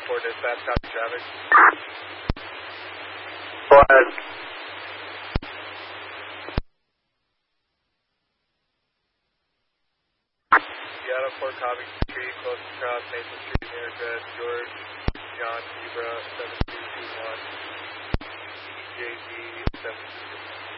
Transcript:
4 dispatch, copy traffic. Go ahead. Seattle 4, copy Street, close to cross, Mason Street, America, George, John, Zebra, 7321, EJZ, 722.